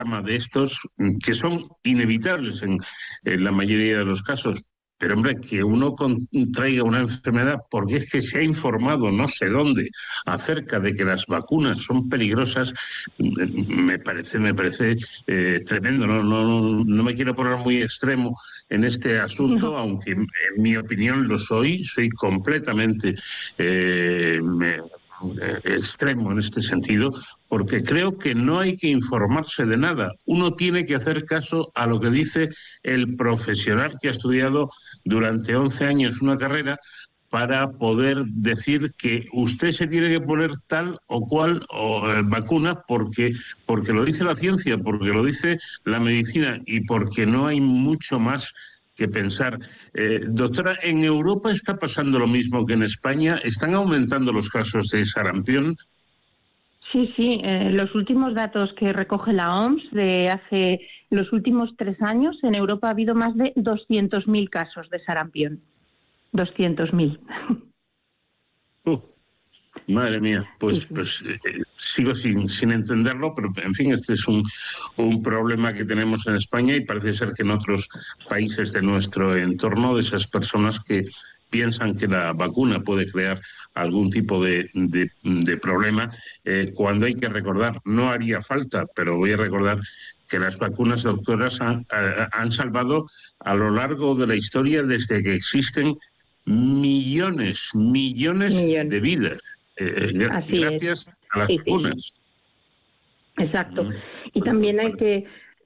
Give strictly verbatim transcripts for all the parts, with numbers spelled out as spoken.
de estos que son inevitables en, en la mayoría de los casos. Pero, hombre, que uno contraiga una enfermedad porque es que se ha informado no sé dónde acerca de que las vacunas son peligrosas, me parece, me parece eh, tremendo. No, no, no me quiero poner muy extremo en este asunto, No. aunque en mi opinión lo soy, soy completamente eh, me, extremo en este sentido, porque creo que no hay que informarse de nada. Uno tiene que hacer caso a lo que dice el profesional que ha estudiado durante once años una carrera para poder decir que usted se tiene que poner tal o cual o, eh, vacuna porque, porque lo dice la ciencia, porque lo dice la medicina y porque no hay mucho más que pensar. Eh, doctora, ¿en Europa está pasando lo mismo que en España? ¿Están aumentando los casos de sarampión? Sí, sí. Eh, los últimos datos que recoge la O M S de hace los últimos tres años, en Europa ha habido más de doscientos mil casos de sarampión. doscientos mil. Uh. Madre mía, pues, Sí, sí. pues eh, sigo sin, sin entenderlo, pero en fin, este es un, un problema que tenemos en España y parece ser que en otros países de nuestro entorno, de esas personas que piensan que la vacuna puede crear algún tipo de, de, de problema, eh, cuando hay que recordar, no haría falta, pero voy a recordar que las vacunas, doctoras, han, han salvado a lo largo de la historia, desde que existen, millones, millones Millón. de vidas. Eh, Así es. gracias a las Sí, sí. vacunas. Exacto. Mm, Y pues, también hay parece. que...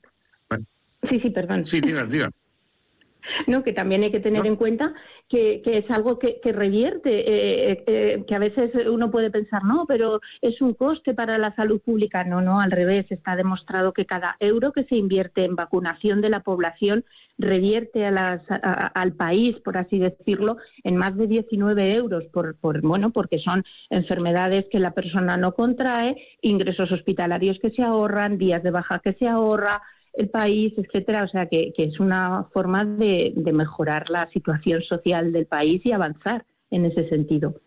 Sí, sí, perdón. Sí, diga, diga. No, que también hay que tener ¿No? en cuenta que, que es algo que, que revierte, eh, eh, que a veces uno puede pensar, no, pero es un coste para la salud pública. No, no, al revés. Está demostrado que cada euro que se invierte en vacunación de la población revierte a las, a, al país, por así decirlo, en más de diecinueve euros, por, por, bueno, porque son enfermedades que la persona no contrae, ingresos hospitalarios que se ahorran, días de baja que se ahorra, el país, etcétera. O sea, que, que es una forma de, de mejorar la situación social del país y avanzar en ese sentido.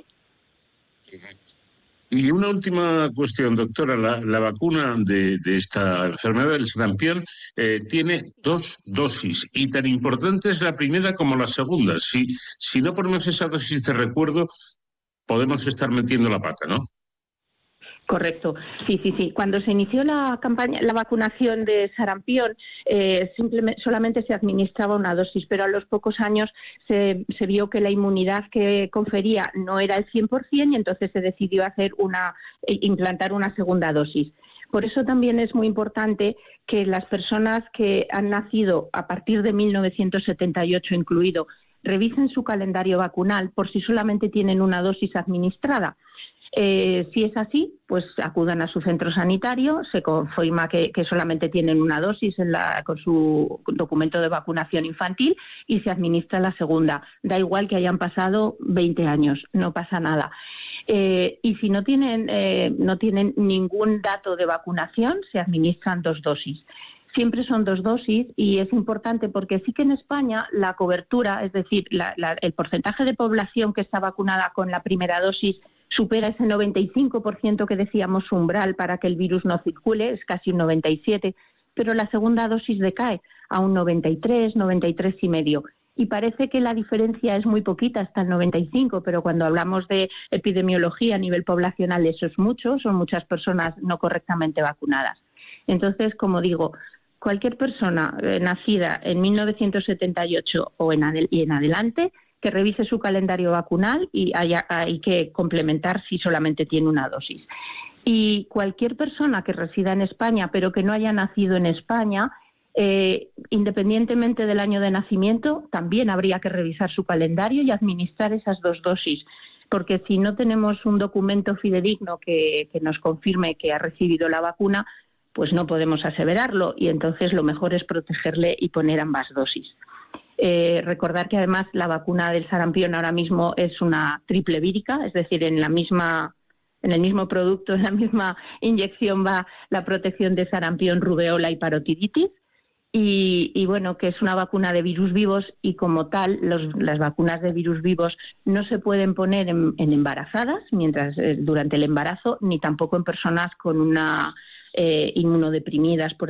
Y una última cuestión, doctora. La, la vacuna de, de esta enfermedad del sarampión eh, tiene dos dosis y tan importante es la primera como la segunda. Si, si no ponemos esa dosis de recuerdo, podemos estar metiendo la pata, ¿no? Correcto, sí, sí, sí. Cuando se inició la campaña, la vacunación de sarampión, eh, simplemente, solamente se administraba una dosis, pero a los pocos años se, se vio que la inmunidad que confería no era el cien por ciento y entonces se decidió hacer una, implantar una segunda dosis. Por eso también es muy importante que las personas que han nacido a partir de mil novecientos setenta y ocho incluido revisen su calendario vacunal por si solamente tienen una dosis administrada. Eh, si es así, pues acudan a su centro sanitario, se confirma que, que solamente tienen una dosis en la, con su documento de vacunación infantil y se administra la segunda. Da igual que hayan pasado veinte años, no pasa nada. Eh, y si no tienen, eh, no tienen ningún dato de vacunación, se administran dos dosis. Siempre son dos dosis y es importante porque sí que en España la cobertura, es decir, la, la, el porcentaje de población que está vacunada con la primera dosis supera ese noventa y cinco por ciento que decíamos umbral para que el virus no circule, es casi un noventa y siete por ciento, pero la segunda dosis decae a un noventa y tres, noventa y tres y medio. Y parece que la diferencia es muy poquita, hasta el noventa y cinco, pero cuando hablamos de epidemiología a nivel poblacional eso es mucho, son muchas personas no correctamente vacunadas. Entonces, como digo, cualquier persona eh, nacida en mil novecientos setenta y ocho o en, adel- y en adelante que revise su calendario vacunal y haya, hay que complementar si solamente tiene una dosis. Y cualquier persona que resida en España pero que no haya nacido en España, eh, independientemente del año de nacimiento, también habría que revisar su calendario y administrar esas dos dosis, porque si no tenemos un documento fidedigno que, que nos confirme que ha recibido la vacuna, pues no podemos aseverarlo y entonces lo mejor es protegerle y poner ambas dosis. Eh, recordar que además la vacuna del sarampión ahora mismo es una triple vírica, es decir, en la misma, en el mismo producto, en la misma inyección va la protección de sarampión, rubeola y parotiditis. Y, y bueno, que es una vacuna de virus vivos y como tal los, las vacunas de virus vivos no se pueden poner en, en embarazadas mientras eh, durante el embarazo ni tampoco en personas con una eh, inmunodeprimidas, por